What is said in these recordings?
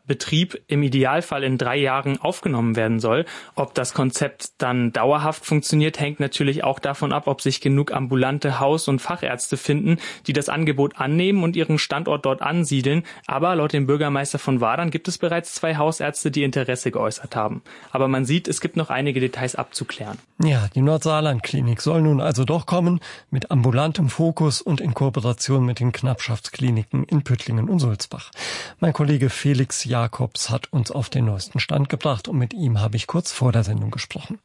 Betrieb im Idealfall in 3 Jahren aufgenommen werden soll. Ob das Konzept dann dauerhaft funktioniert, hängt natürlich auch davon ab, ob sich genug ambulante Haus- und Fachärzte finden, die das Angebot annehmen und ihren Standort dort ansiedeln. Aber laut dem Bürgermeister von Wadern gibt es bereits 2 Hausärzte, die Interesse geäußert haben. Aber man sieht, es gibt noch einige Details abzuklären. Ja, die Nordsaarland-Klinik soll nun also doch kommen, mit ambulantem Fokus und in Kooperation mit den Knappschaftskliniken in Püttlingen und Sulzbach. Mein Kollege Felix Jakobs hat uns auf den neuesten Stand gebracht und mit ihm habe ich kurz vor der Sendung gesprochen.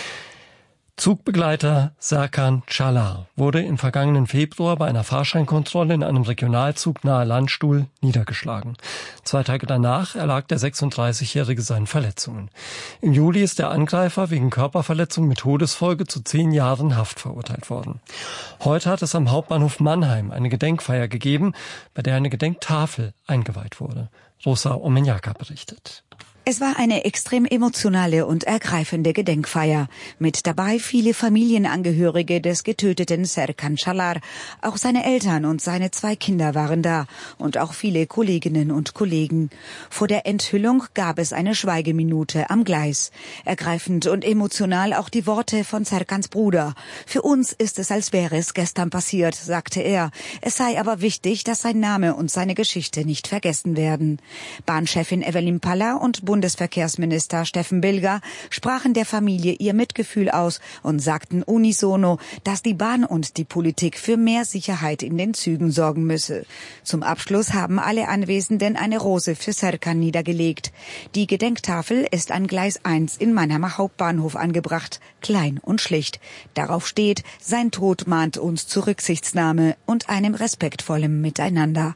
Zugbegleiter Serkan Çalar wurde im vergangenen Februar bei einer Fahrscheinkontrolle in einem Regionalzug nahe Landstuhl niedergeschlagen. 2 Tage danach erlag der 36-Jährige seinen Verletzungen. Im Juli ist der Angreifer wegen Körperverletzung mit Todesfolge zu 10 Jahren Haft verurteilt worden. Heute hat es am Hauptbahnhof Mannheim eine Gedenkfeier gegeben, bei der eine Gedenktafel eingeweiht wurde. Rosa Omenjaka berichtet. Es war eine extrem emotionale und ergreifende Gedenkfeier. Mit dabei viele Familienangehörige des getöteten Serkan Çalar. Auch seine Eltern und seine 2 Kinder waren da und auch viele Kolleginnen und Kollegen. Vor der Enthüllung gab es eine Schweigeminute am Gleis. Ergreifend und emotional auch die Worte von Serkans Bruder. Für uns ist es, als wäre es gestern passiert, sagte er. Es sei aber wichtig, dass sein Name und seine Geschichte nicht vergessen werden. Bahnchefin Evelyn Palla und Bundesverkehrsminister Steffen Bilger sprachen der Familie ihr Mitgefühl aus und sagten unisono, dass die Bahn und die Politik für mehr Sicherheit in den Zügen sorgen müsse. Zum Abschluss haben alle Anwesenden eine Rose für Serkan niedergelegt. Die Gedenktafel ist an Gleis 1 in Mannheimer Hauptbahnhof angebracht, klein und schlicht. Darauf steht: Sein Tod mahnt uns zu Rücksichtnahme und einem respektvollen Miteinander.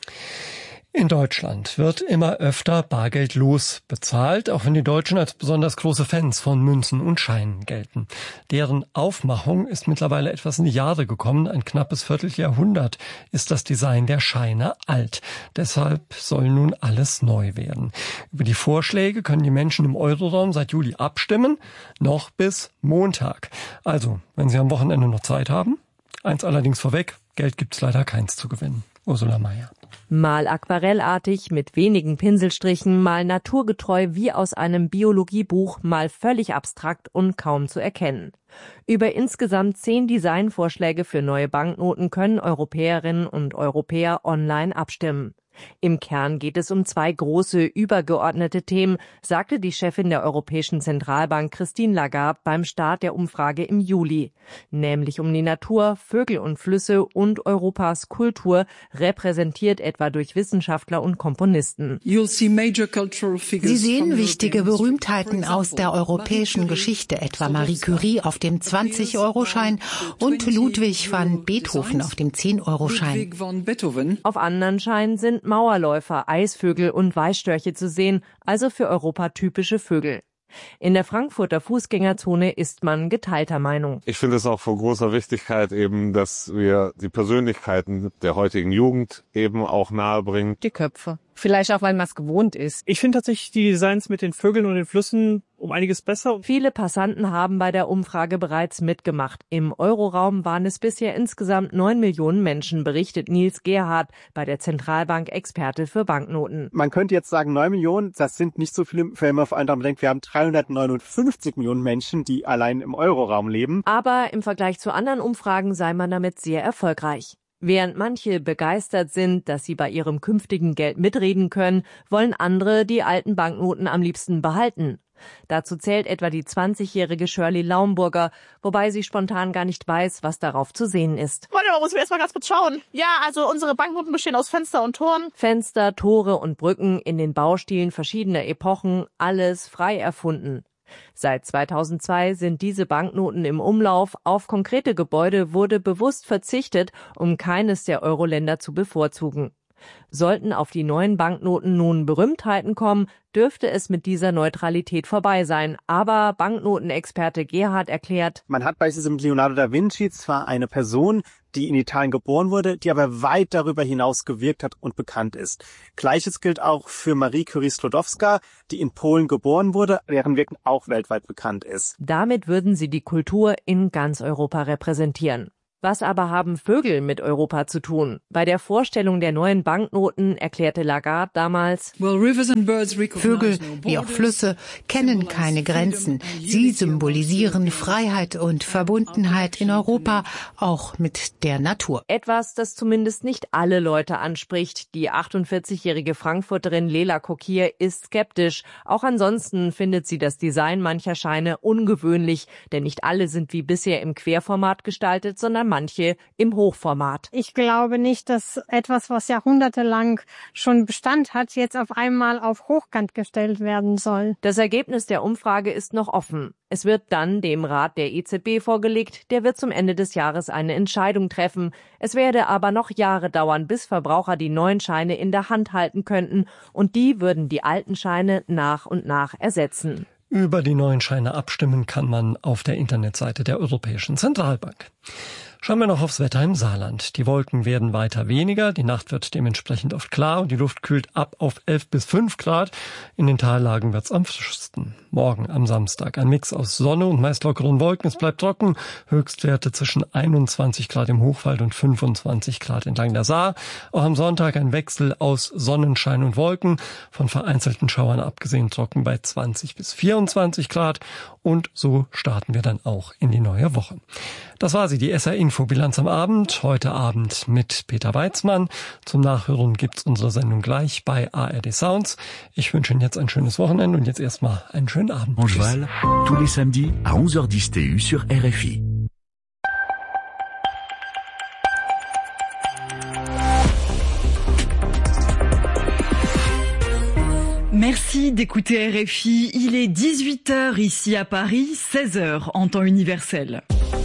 In Deutschland wird immer öfter bargeldlos bezahlt, auch wenn die Deutschen als besonders große Fans von Münzen und Scheinen gelten. Deren Aufmachung ist mittlerweile etwas in die Jahre gekommen. Ein knappes Vierteljahrhundert ist das Design der Scheine alt. Deshalb soll nun alles neu werden. Über die Vorschläge können die Menschen im Euroraum seit Juli abstimmen, noch bis Montag. Also, wenn Sie am Wochenende noch Zeit haben. Eins allerdings vorweg, Geld gibt's leider keins zu gewinnen. Ursula Mayer. Mal aquarellartig mit wenigen Pinselstrichen, mal naturgetreu wie aus einem Biologiebuch, mal völlig abstrakt und kaum zu erkennen. Über insgesamt 10 Designvorschläge für neue Banknoten können Europäerinnen und Europäer online abstimmen. Im Kern geht es um 2 große, übergeordnete Themen, sagte die Chefin der Europäischen Zentralbank Christine Lagarde beim Start der Umfrage im Juli. Nämlich um die Natur, Vögel und Flüsse und Europas Kultur, repräsentiert etwa durch Wissenschaftler und Komponisten. Sie sehen wichtige Berühmtheiten aus der europäischen Geschichte, etwa Marie Curie auf dem 20-Euro-Schein und Ludwig van Beethoven auf dem 10-Euro-Schein. Auf anderen Scheinen sind Mauerläufer, Eisvögel und Weißstörche zu sehen, also für Europa typische Vögel. In der Frankfurter Fußgängerzone ist man geteilter Meinung. Ich finde es auch von großer Wichtigkeit eben, dass wir die Persönlichkeiten der heutigen Jugend eben auch nahebringen. Die Köpfe. Vielleicht auch, weil man es gewohnt ist. Ich finde tatsächlich die Designs mit den Vögeln und den Flüssen um einiges besser. Viele Passanten haben bei der Umfrage bereits mitgemacht. Im Euroraum waren es bisher insgesamt 9 Millionen Menschen, berichtet Nils Gerhardt bei der Zentralbank Experte für Banknoten. Man könnte jetzt sagen, 9 Millionen, das sind nicht so viele, wenn man auf einen denkt, wir haben 359 Millionen Menschen, die allein im Euroraum leben. Aber im Vergleich zu anderen Umfragen sei man damit sehr erfolgreich. Während manche begeistert sind, dass sie bei ihrem künftigen Geld mitreden können, wollen andere die alten Banknoten am liebsten behalten. Dazu zählt etwa die 20-jährige Shirley Laumburger, wobei sie spontan gar nicht weiß, was darauf zu sehen ist. Warte mal, muss ich erst mal ganz kurz schauen. Ja, also unsere Banknoten bestehen aus Fenster und Toren. Fenster, Tore und Brücken in den Baustilen verschiedener Epochen, alles frei erfunden. Seit 2002 sind diese Banknoten im Umlauf. Auf konkrete Gebäude wurde bewusst verzichtet, um keines der Euro-Länder zu bevorzugen. Sollten auf die neuen Banknoten nun Berühmtheiten kommen, dürfte es mit dieser Neutralität vorbei sein. Aber Banknotenexperte Gerhard erklärt: Man hat beispielsweise mit Leonardo da Vinci zwar eine Person, die in Italien geboren wurde, die aber weit darüber hinaus gewirkt hat und bekannt ist. Gleiches gilt auch für Marie Curie Sklodowska, die in Polen geboren wurde, deren Wirken auch weltweit bekannt ist. Damit würden sie die Kultur in ganz Europa repräsentieren. Was aber haben Vögel mit Europa zu tun? Bei der Vorstellung der neuen Banknoten erklärte Lagarde damals: Vögel, wie auch Flüsse, kennen keine Grenzen. Sie symbolisieren Freiheit und Verbundenheit in Europa, auch mit der Natur. Etwas, das zumindest nicht alle Leute anspricht. Die 48-jährige Frankfurterin Lela Kokir ist skeptisch. Auch ansonsten findet sie das Design mancher Scheine ungewöhnlich, denn nicht alle sind wie bisher im Querformat gestaltet, sondern manche im Hochformat. Ich glaube nicht, dass etwas, was jahrhundertelang schon Bestand hat, jetzt auf einmal auf Hochkant gestellt werden soll. Das Ergebnis der Umfrage ist noch offen. Es wird dann dem Rat der EZB vorgelegt, der wird zum Ende des Jahres eine Entscheidung treffen. Es werde aber noch Jahre dauern, bis Verbraucher die neuen Scheine in der Hand halten könnten und die würden die alten Scheine nach und nach ersetzen. Über die neuen Scheine abstimmen kann man auf der Internetseite der Europäischen Zentralbank. Schauen wir noch aufs Wetter im Saarland. Die Wolken werden weiter weniger, die Nacht wird dementsprechend oft klar und die Luft kühlt ab auf 11 bis 5 Grad. In den Tallagen wird's am frischsten. Morgen am Samstag ein Mix aus Sonne und meist lockeren Wolken. Es bleibt trocken. Höchstwerte zwischen 21 Grad im Hochwald und 25 Grad entlang der Saar. Auch am Sonntag ein Wechsel aus Sonnenschein und Wolken. Von vereinzelten Schauern abgesehen trocken bei 20 bis 24 Grad. Und so starten wir dann auch in die neue Woche. Das war sie, die SR-Info-Bilanz am Abend. Heute Abend mit Peter Weizmann. Zum Nachhören gibt's unsere Sendung gleich bei ARD Sounds. Ich wünsche Ihnen jetzt ein schönes Wochenende und jetzt erstmal einen schönen Abend. Angevall, tous les samedis à 11h10 TU sur RFI. Merci d'écouter RFI. Il est 18h ici à Paris, 16h en temps universel.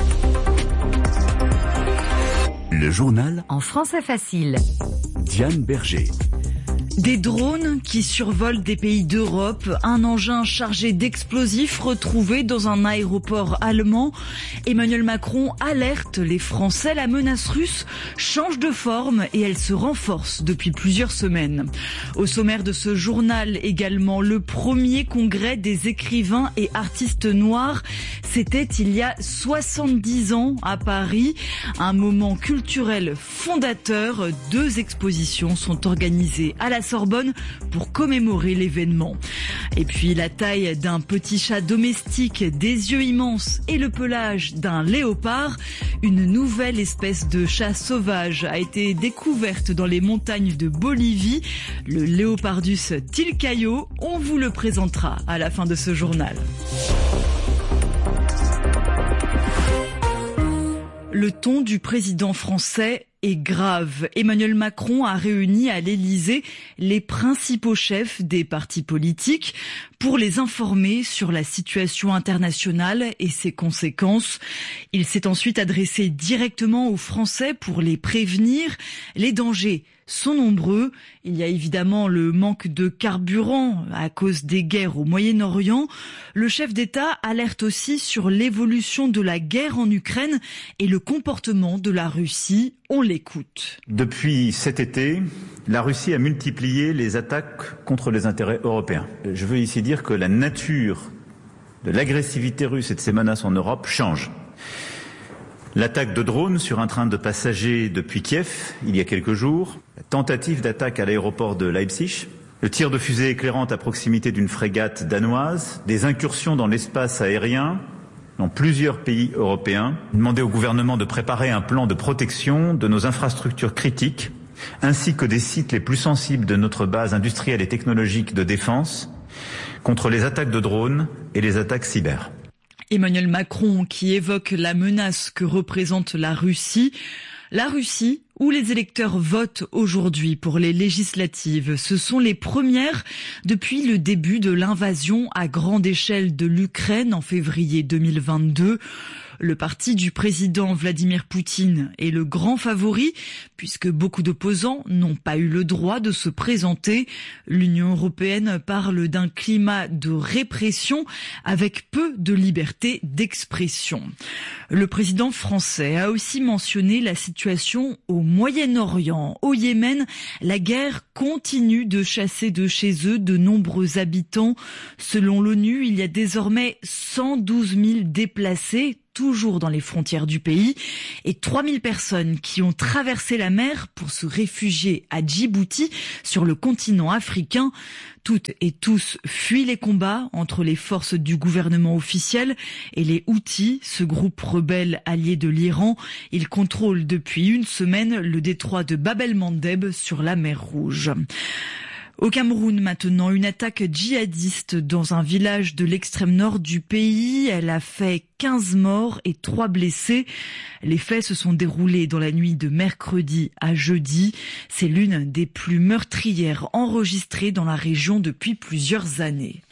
Le journal en français facile. Diane Berger. Des drones qui survolent des pays d'Europe, un engin chargé d'explosifs retrouvé dans un aéroport allemand. Emmanuel Macron alerte les Français, la menace russe change de forme et elle se renforce depuis plusieurs semaines. Au sommaire de ce journal également, le premier congrès des écrivains et artistes noirs. C'était il y a 70 ans à Paris, un moment culturel fondateur. 2 expositions sont organisées à la Sorbonne pour commémorer l'événement. Et puis la taille d'un petit chat domestique, des yeux immenses et le pelage d'un léopard. Une nouvelle espèce de chat sauvage a été découverte dans les montagnes de Bolivie. Le Léopardus tilcaio, on vous le présentera à la fin de ce journal. Le ton du président français est grave. Emmanuel Macron a réuni à l'Élysée les principaux chefs des partis politiques pour les informer sur la situation internationale et ses conséquences. Il s'est ensuite adressé directement aux Français pour les prévenir. Les dangers sont nombreux. Il y a évidemment le manque de carburant à cause des guerres au Moyen-Orient. Le chef d'État alerte aussi sur l'évolution de la guerre en Ukraine et le comportement de la Russie. On l'écoute. Depuis cet été, la Russie a multiplié les attaques contre les intérêts européens. Je veux ici dire que la nature de l'agressivité russe et de ses menaces en Europe change. L'attaque de drones sur un train de passagers depuis Kiev, il y a quelques jours, la tentative d'attaque à l'aéroport de Leipzig, le tir de fusée éclairante à proximité d'une frégate danoise, des incursions dans l'espace aérien dans plusieurs pays européens, demander au gouvernement de préparer un plan de protection de nos infrastructures critiques, ainsi que des sites les plus sensibles de notre base industrielle et technologique de défense, contre les attaques de drones et les attaques cyber. Emmanuel Macron qui évoque la menace que représente la Russie où les électeurs votent aujourd'hui pour les législatives. Ce sont les premières depuis le début de l'invasion à grande échelle de l'Ukraine en février 2022. Le parti du président Vladimir Poutine est le grand favori puisque beaucoup d'opposants n'ont pas eu le droit de se présenter. L'Union européenne parle d'un climat de répression avec peu de liberté d'expression. Le président français a aussi mentionné la situation au Moyen-Orient. Au Yémen, la guerre continue de chasser de chez eux de nombreux habitants. Selon l'ONU, il y a désormais 112 000 déplacés, toujours dans les frontières du pays, et 3000 personnes qui ont traversé la mer pour se réfugier à Djibouti, sur le continent africain. Toutes et tous fuient les combats entre les forces du gouvernement officiel et les Houthis, ce groupe rebelle allié de l'Iran. Ils contrôlent depuis une semaine le détroit de Bab el-Mandeb sur la mer Rouge. Au Cameroun maintenant, une attaque djihadiste dans un village de l'extrême nord du pays. Elle a fait 15 morts et 3 blessés. Les faits se sont déroulés dans la nuit de mercredi à jeudi. C'est l'une des plus meurtrières enregistrées dans la région depuis plusieurs années.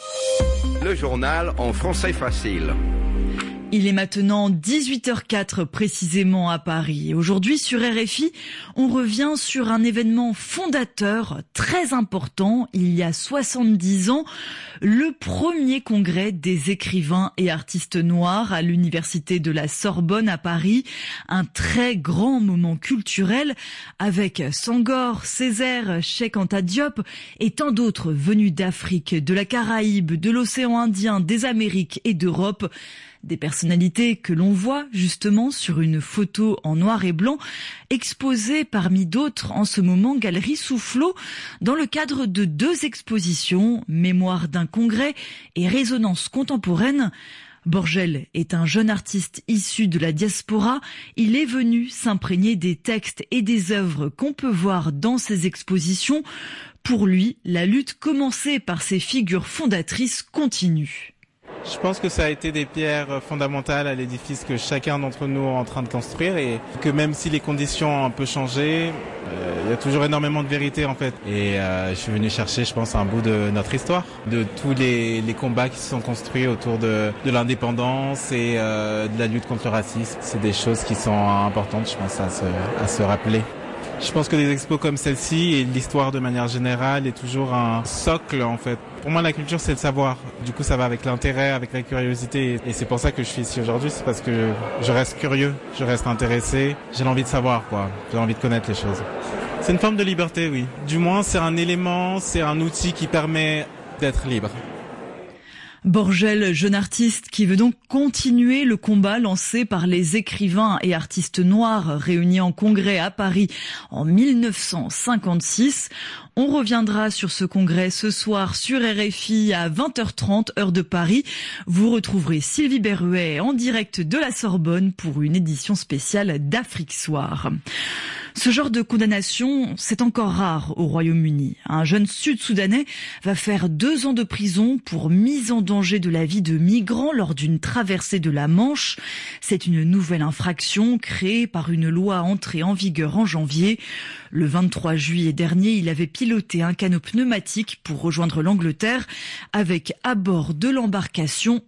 Le journal en français facile. Il est maintenant 18h04 précisément à Paris. Aujourd'hui sur RFI, on revient sur un événement fondateur très important. Il y a 70 ans, le premier congrès des écrivains et artistes noirs à l'université de la Sorbonne à Paris. Un très grand moment culturel avec Senghor, Césaire, Cheikh Anta Diop et tant d'autres venus d'Afrique, de la Caraïbe, de l'océan Indien, des Amériques et d'Europe. Des personnalités que l'on voit justement sur une photo en noir et blanc, exposées parmi d'autres en ce moment Galerie Soufflot, dans le cadre de 2 expositions, Mémoire d'un congrès et Résonance contemporaine. Borgel est un jeune artiste issu de la diaspora. Il est venu s'imprégner des textes et des œuvres qu'on peut voir dans ces expositions. Pour lui, la lutte commencée par ces figures fondatrices continue. Je pense que ça a été des pierres fondamentales à l'édifice que chacun d'entre nous est en train de construire et que même si les conditions ont un peu changé, il y a toujours énormément de vérité en fait. Et je suis venu chercher, je pense, un bout de notre histoire, de tous les combats qui se sont construits autour de l'indépendance et de la lutte contre le racisme. C'est des choses qui sont importantes, je pense, à se rappeler. Je pense que des expos comme celle-ci et l'histoire de manière générale est toujours un socle en fait. Pour moi, la culture, c'est le savoir. Du coup, ça va avec l'intérêt, avec la curiosité. Et c'est pour ça que je suis ici aujourd'hui. C'est parce que je reste curieux, je reste intéressé. J'ai envie de savoir, quoi. J'ai envie de connaître les choses. C'est une forme de liberté, oui. Du moins, c'est un élément, c'est un outil qui permet d'être libre. Borgel, jeune artiste qui veut donc continuer le combat lancé par les écrivains et artistes noirs réunis en congrès à Paris en 1956. On reviendra sur ce congrès ce soir sur RFI à 20h30 heure de Paris. Vous retrouverez Sylvie Berruet en direct de la Sorbonne pour une édition spéciale d'Afrique Soir. Ce genre de condamnation, c'est encore rare au Royaume-Uni. Un jeune Sud-Soudanais va faire 2 ans de prison pour mise en danger de la vie de migrants lors d'une traversée de la Manche. C'est une nouvelle infraction créée par une loi entrée en vigueur en janvier. Le 23 juillet dernier, il avait piloté un canot pneumatique pour rejoindre l'Angleterre avec à bord de l'embarcation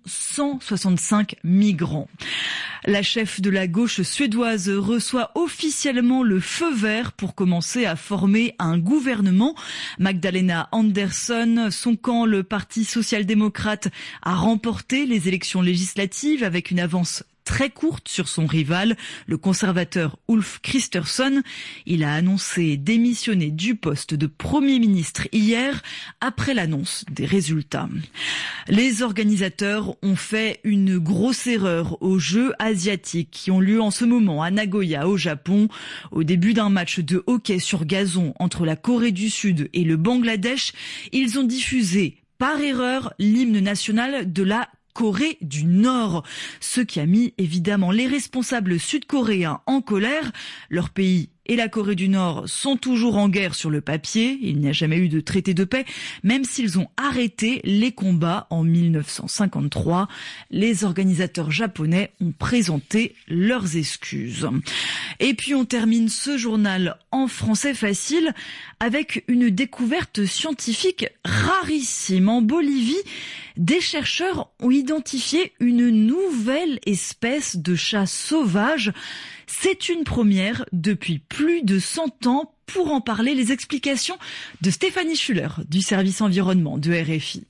165 migrants. La chef de la gauche suédoise reçoit officiellement le feu vert pour commencer à former un gouvernement. Magdalena Andersson, son camp, le Parti social-démocrate, a remporté les élections législatives avec une avance très courte sur son rival, le conservateur Ulf Kristersson. Il a annoncé démissionner du poste de Premier ministre hier après l'annonce des résultats. Les organisateurs ont fait une grosse erreur aux Jeux asiatiques qui ont lieu en ce moment à Nagoya au Japon. Au début d'un match de hockey sur gazon entre la Corée du Sud et le Bangladesh, ils ont diffusé par erreur l'hymne national de la Corée du Nord, ce qui a mis évidemment les responsables sud-coréens en colère. Leur pays et la Corée du Nord sont toujours en guerre sur le papier. Il n'y a jamais eu de traité de paix, même s'ils ont arrêté les combats en 1953. Les organisateurs japonais ont présenté leurs excuses. Et puis on termine ce journal en français facile avec une découverte scientifique rarissime. En Bolivie, des chercheurs ont identifié une nouvelle espèce de chat sauvage. C'est une première depuis plus de 100 ans. Pour en parler, les explications de Stéphanie Schuller du service environnement de RFI.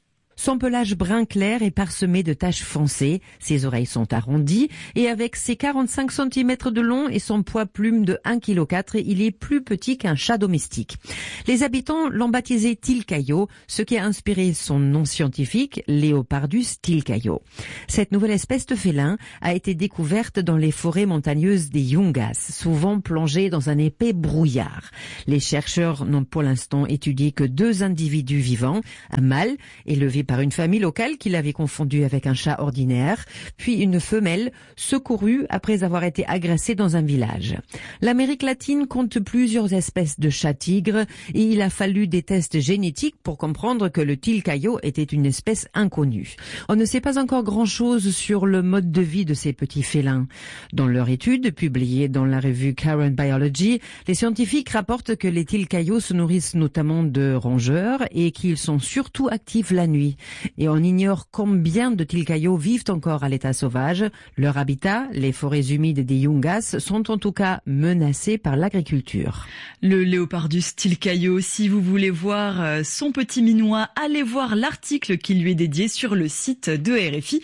Son pelage brun clair est parsemé de taches foncées, ses oreilles sont arrondies et avec ses 45 cm de long et son poids plume de 1,4 kg, il est plus petit qu'un chat domestique. Les habitants l'ont baptisé tilcaio, ce qui a inspiré son nom scientifique, Leopardus tilcaio. Cette nouvelle espèce de félin a été découverte dans les forêts montagneuses des Yungas, souvent plongées dans un épais brouillard. Les chercheurs n'ont pour l'instant étudié que 2 individus vivants, un mâle élevé par une famille locale qui l'avait confondu avec un chat ordinaire, puis une femelle secourue après avoir été agressée dans un village. L'Amérique latine compte plusieurs espèces de chats-tigres et il a fallu des tests génétiques pour comprendre que le tilcaio était une espèce inconnue. On ne sait pas encore grand-chose sur le mode de vie de ces petits félins. Dans leur étude, publiée dans la revue Current Biology, les scientifiques rapportent que les tilcaios se nourrissent notamment de rongeurs et qu'ils sont surtout actifs la nuit. Et on ignore combien de tilcaios vivent encore à l'état sauvage. Leur habitat, les forêts humides des Yungas, sont en tout cas menacés par l'agriculture. Le Leopardus tilcaio, si vous voulez voir son petit minois, allez voir l'article qui lui est dédié sur le site de RFI,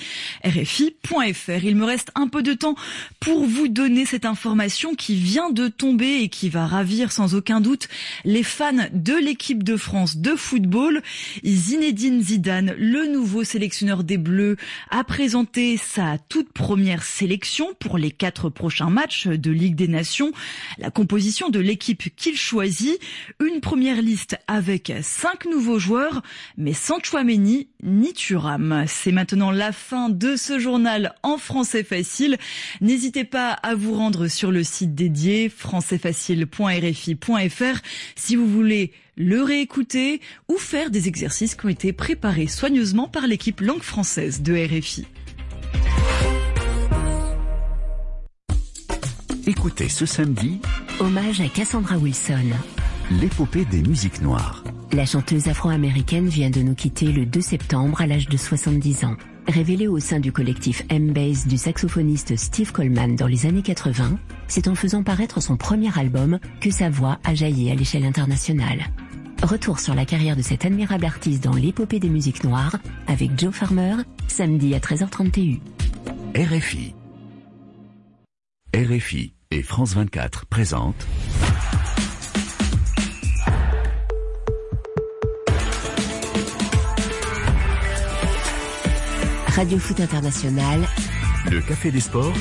rfi.fr. Il me reste un peu de temps pour vous donner cette information qui vient de tomber et qui va ravir sans aucun doute les fans de l'équipe de France de football. Zinedine Zidane, le nouveau sélectionneur des Bleus, a présenté sa toute première sélection pour les 4 prochains matchs de Ligue des Nations. La composition de l'équipe qu'il choisit, une première liste avec 5 nouveaux joueurs, mais sans Tchouaméni ni Thuram. C'est maintenant la fin de ce journal en français facile. N'hésitez pas à vous rendre sur le site dédié françaisfacile.rfi.fr si vous voulez le réécouter ou faire des exercices qui ont été préparés soigneusement par l'équipe langue française de RFI. Écoutez ce samedi, hommage à Cassandra Wilson, l'épopée des musiques noires. La chanteuse afro-américaine vient de nous quitter le 2 septembre à l'âge de 70 ans. Révélée au sein du collectif M-Bass du saxophoniste Steve Coleman dans les années 80, c'est en faisant paraître son premier album que sa voix a jailli à l'échelle internationale. Retour sur la carrière de cette admirable artiste dans l'épopée des musiques noires avec Joe Farmer, samedi à 13h30 TU. RFI. RFI et France 24 présentent Radio Foot International, le Café des Sports,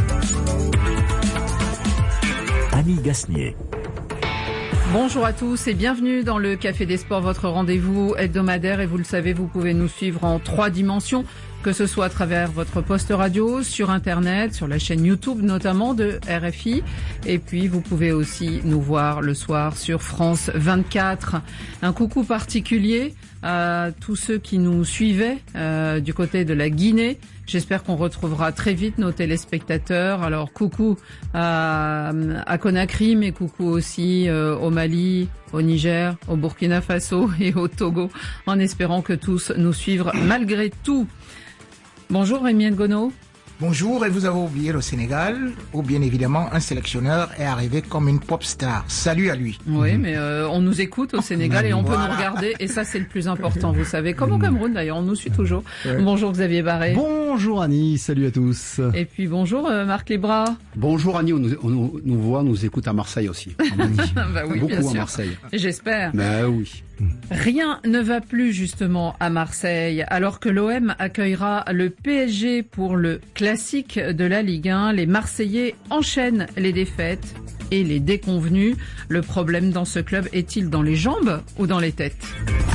Annie Gasnier. Bonjour à tous et bienvenue dans le Café des Sports, votre rendez-vous hebdomadaire. Et vous le savez, vous pouvez nous suivre en 3 dimensions, que ce soit à travers votre poste radio, sur Internet, sur la chaîne YouTube notamment de RFI. Et puis vous pouvez aussi nous voir le soir sur France 24. Un coucou particulier à tous ceux qui nous suivaient du côté de la Guinée. J'espère qu'on retrouvera très vite nos téléspectateurs. Alors coucou à Conakry, mais coucou aussi au Mali, au Niger, au Burkina Faso et au Togo, en espérant que tous nous suivent malgré tout. Bonjour Rémi Ngono. Bonjour, et vous avez oublié le Sénégal, où bien évidemment un sélectionneur est arrivé comme une pop star. Salut à lui. Oui, mais on nous écoute au Sénégal et on peut nous regarder, et ça c'est le plus important, vous savez. Comme au Cameroun d'ailleurs, on nous suit toujours. Ouais. Bonjour Xavier Barré. Bonjour Annie, salut à tous. Et puis bonjour Marc Libra. Bonjour Annie, on nous voit, nous écoute à Marseille aussi. Bah oui, beaucoup bien sûr. À Marseille. J'espère. Bah oui. Rien ne va plus justement à Marseille. Alors que l'OM accueillera le PSG pour le classique de la Ligue 1, les Marseillais enchaînent les défaites et les déconvenues. Le problème dans ce club est-il dans les jambes ou dans les têtes ?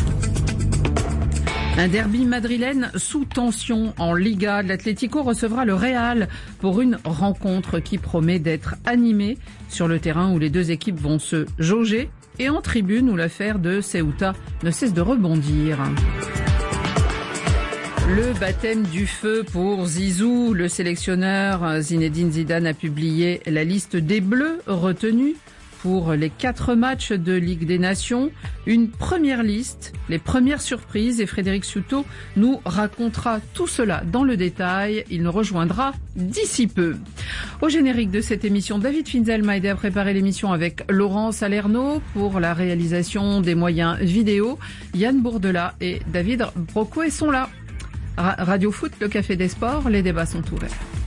Un derby madrilène sous tension en Liga. L'Atlético recevra le Real pour une rencontre qui promet d'être animée sur le terrain où les deux équipes vont se jauger et en tribune où l'affaire de Ceuta ne cesse de rebondir. Le baptême du feu pour Zizou. Le sélectionneur Zinedine Zidane a publié la liste des Bleus retenus pour les 4 matchs de Ligue des Nations. Une première liste, les premières surprises, et Frédéric Souto nous racontera tout cela dans le détail. Il nous rejoindra d'ici peu. Au générique de cette émission, David Finzel m'a aidé à préparer l'émission avec Laurent Salerno pour la réalisation des moyens vidéo. Yann Bourdelat et David Brocouet sont là. Radio Foot, le Café des Sports, les débats sont ouverts.